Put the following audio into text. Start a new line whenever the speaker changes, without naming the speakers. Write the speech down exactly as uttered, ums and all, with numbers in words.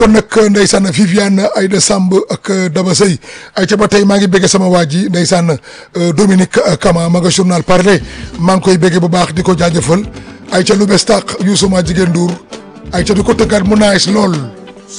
kon nag ndeysaan Viviane Aïda Samb ak Daba Sey ay ca ba tey maa ngi bégge sama waa ji ndeysaan Dominique Kama ma nga journal parler maa ngi koy bégge bu baax di ko jaajëfal ay ca lu bees tàq Youssou ma jigéen Ndour ay ca di ko tëggaat mu naaj lool